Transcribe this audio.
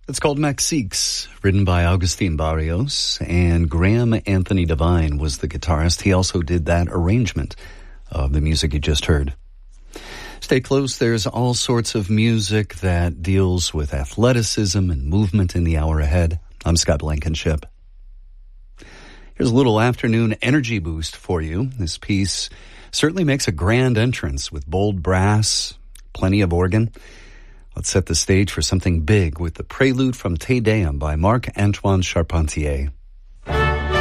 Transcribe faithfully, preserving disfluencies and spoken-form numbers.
It's called Mexiques, written by Agustin Barrios, and Graham Anthony Devine was the guitarist. He also did that arrangement of the music you just heard. Stay close. There's all sorts of music that deals with athleticism and movement in the hour ahead. I'm Scott Blankenship. Here's a little afternoon energy boost for you. This piece certainly makes a grand entrance with bold brass, plenty of organ. Let's set the stage for something big with the Prelude from Te Deum by Marc-Antoine Charpentier.